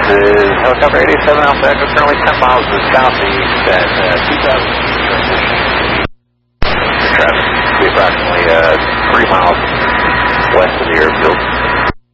is helicopter 87 Alpha Echo, currently 10 miles to the southeast at 2,000 traffic. Be approximately 3 miles west of the airfield.